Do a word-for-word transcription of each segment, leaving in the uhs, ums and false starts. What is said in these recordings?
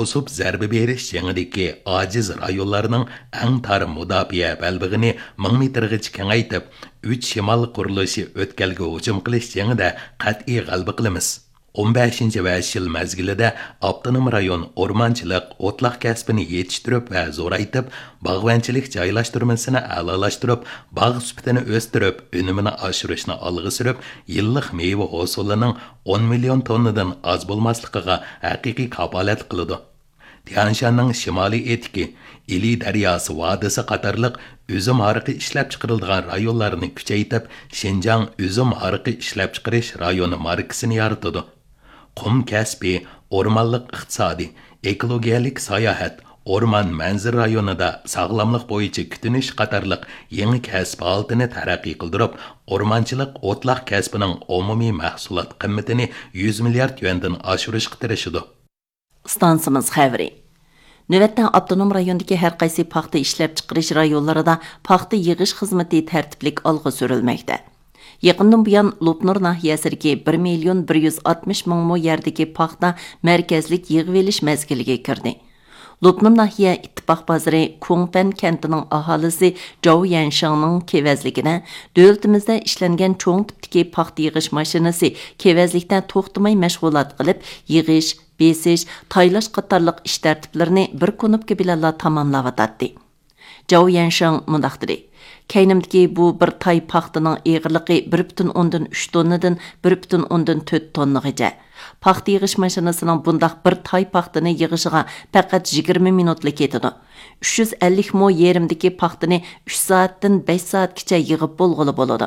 to'sib zarba berish jangidagi ojiz rayonlarning eng tar mudofaa balbig'ini ming metrgacha kengaytib, uch shimol qurilishi o'tkalga hujum qilish jangida qat'iy g'alaba qilamiz. o'n beshinchi yil mezgilida avtonom rayon o'rmonchilik, o'tloq kasbini yetishtirib va zo'raytib, bog'vanchilik joylashtirmasini a'lolashtirib, bog' sifatini o'stirib, unumini oshirishni olg'a surib, yillik meva hosulining o'n million tonnadan oz bo'lmasligiga haqiqiy kafolat qiladi. Tianshanning shimoliy etiki, Ili daryosi vodisi qatorliq üzüm ariqi ishlab chiqariladigan rayonlarni kuchaytirib, Xinjiang üzüm ariqi ishlab chiqarish rayoni markasini yaratadi. Qum kasbi, o'rmonlik iqtisodi, ekologiyalik sayohat, o'rmon manzil rayonida sog'lomlik bo'yicha kutinish qatorliq yangi kasb holatini taraqqiy qildirib, o'rmonchilik o'tloq kasbining umumiy mahsulot qiymatini yuz milliard yuandan oshirishga tirishadi. Stansimiz xavri. Növətdən avtonom rayondakı hər qaysı paxta ishlab chiqarish rayonlarida paxta yig'ish xizmati tartiblik olg'a surilmoqda. Yaqindan buyon Lopnur nahiyəsidəki bir million bir yuz oltmuş ming mo yerdəki paxta mərkəzlik yig'ib elish mezgiliga kirdi. Lopnur nahiyə ittifoq bazarı Kongpan kentining aholisi Zhou Yanshangning kevezligini dövlətimizdə ishlangan cho'ng tipdagi paxta yig'ish mashinasi kevezlikdan to'xtamay mashg'ulot qilib, yig'ish, besish, taylash qatorliq ish tartiblarini bir kunubga bilanla tamamlavatadi. Zhou Yanshang mundaq dedi. Kaynimdagi bu bir tay paxtaning eg'irligi bir butun o'ndan uch tonnadan bir butun o'ndan to'rt tonnagacha. Paxta yig'ish mashinasining bundaq bir tay paxtani yig'ishiga faqat yigirma minutlik ketadi. uch yuz ellik mo yerimdagi paxtani uch soatdan besh soatgacha yig'ib bo'lg'ili bo'ladi.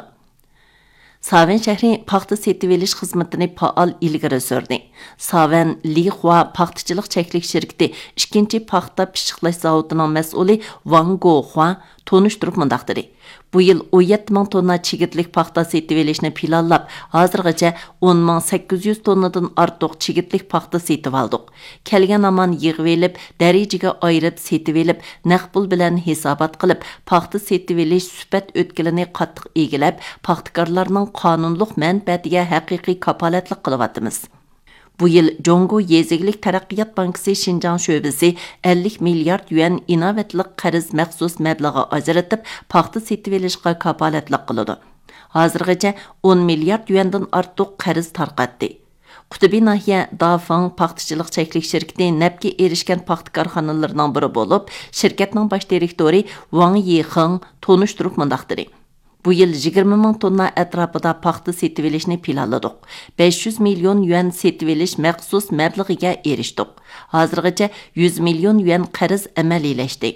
Savan shahri paxta setib elish xizmatini faol ilgari surdi. Savan Lihua paxtachilik cheklik shirkati ikkinchi paxta pishiqlash zavodining mas'uli Wang Guohua tonishtirib mundaq dedi. Bu yil o'n yetti ming tonna chigitlik paxta setib elishni planlab, hozirgacha o'n ming sakkiz yuz tonnadan ortiq chigitlik paxta setib oldik. Kelgan aman yig'ib elib, darajaga ayirib setib elib, naqd pul bilan hisobot qilib, paxta setib elish sifat o'tkilini qattiq egilab, paxtakorlarning qonunliq manfaatiga haqiqiy kafolatlik qilyapmiz. Bu yil Jongo Yeziglik Taraqqiyot Bankisi Xinjiang sho'basi ellik milliard yuan inovatlik qarz maxsus mablag'i ajratib, paxta setib elishga kafolatlik qiladi. Hozirgacha o'n milliard yuandan ortiq qarz tarqatdi. Qutubi nahiya Dafang paxtachilik cheklik shirkati nafga erishgan paxta korxonalarining biri bo'lib, shirkatning bosh direktori Wang Yixing tonishtirib mundaq dedi. Bu yil yigirma ming tonna atrofida paxta setib elishni planladik. besh yuz million yuan setib elish maxsus mablag'iga erishdik. Hozirgacha yuz million yuan qarz amaliyleşdi.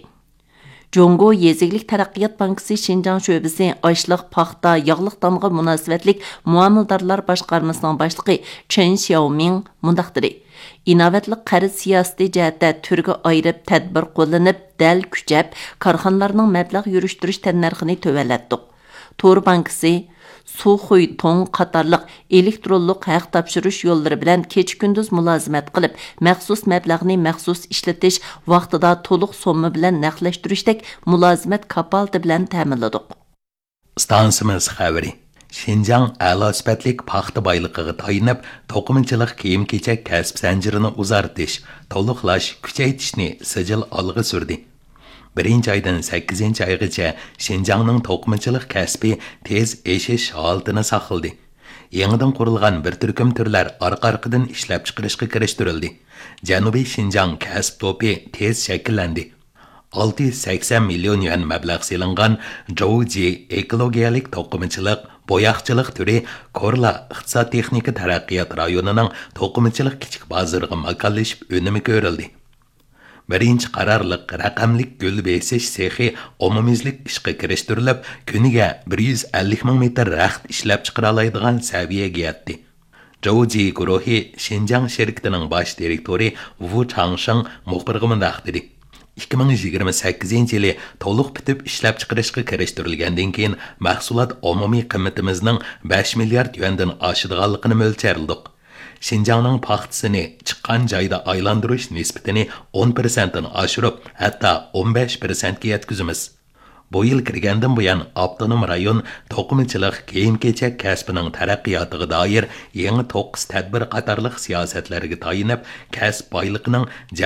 Jongo Yeziglik Taraqqiyot Bankisi Xinjiang sho'basi oshliq paxta yog'liq damg'a munosabatlik muomildorlar boshqarmasining boshlig'i Chen Xiaoming mundaq dedi. Inovatlik qarz siyosati jihatda turga ayirib tadbir qo'llanib, dal kuchab, korxonalarning mablag' yurishtirish tannarxini to'valatdik. Tor bankisi, Suxuy Tong qatorliq elektronlik haq topshirish yo'llari bilan kecha-kunduz mulozimat qilib, maxsus mablag'ni maxsus ishlatish vaqtida to'liq somma bilan naqdlashtirishdek mulozimat kapolati bilan ta'minladik. Stansimiz xabari. Xinjiang a'lo sifatlik paxta boyligiga tayinib, to'qimachilik kiyim-kechak kasb zanjirini uzartish, to'liqlash, kuchaytirishni sijil olg'a surdi. birinchi aydan sakkizinchi oygacha Xinjiangning to'qimachilik kasbi tez eshish holatini saqladi. Yangidan qurilgan bir turkum turlar orqa-orqadan ishlab chiqarishga kirishtirildi. Janubiy Xinjiang kasb to'pi tez shakllandi. olti yuz sakson million yuan mablag' selingan Zhouji ekologiyalik to'qimachilik bo'yoqchilik turi Korla iqtisod texnika taraqqiyot rayonining to'qimachilik kichik bozoriga makonlashib unumi ko'rildi. Birinchi qarorliq raqamlik gul besish sexi umumizlik ishga kirishtirilib, kuniga bir yuz ellik ming metr raxt ishlab chiqara oladigan saviyaga yetdi. Zhouji guruhi Xinjiang shirkatining bosh direktori Wu Changsheng muxbirga mundaq dedi. ikki ming yigirma sakkizinchi yili to'liq bitib ishlab chiqarishga kirishtirilgandan keyin mahsulot umumiy qiymatimizning besh milliard yuandan oshadiganligini mo'lcharladik. Xinjiangning paxtasini chiqqan joyda aylantirish nisbatini o'n persentdan oshirib, hatto o'n besh persentga yetkazamiz. Bu yil kirgandan buyon avtonom rayon to'qimachilik kiyim-kechak kasbining taraqqiyotiga doir yangi to'qqiz tadbir qatorliq siyosatlarga tayinib, kasb boyligining